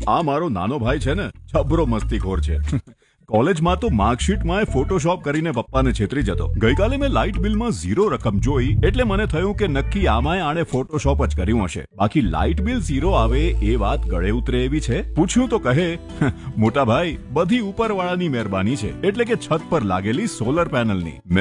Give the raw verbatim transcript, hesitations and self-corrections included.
આ મારો નાનો ભાઈ છે ને, છબરો મસ્તીખોર છે. કોલેજમાં તો માર્કશીટમાં ફોટોશોપ કરીને પપ્પાને છેતરી જતો. ગઈકાલે મેં લાઇટ બિલમાં ઝીરો રકમ જોઈ એટલે મને થયું કે નક્કી આમાંય આણે ફોટોશોપ જ કર્યું હશે. બાકી લાઇટ બિલ ઝીરો આવે એ વાત ગળે ઉતરે એવી છે. પૂછ્યું તો કહે, મોટા ભાઈ બધી ઉપરવાળાની મહેરબાની છે, એટલે કે છત પર લાગેલી સોલર પેનલની.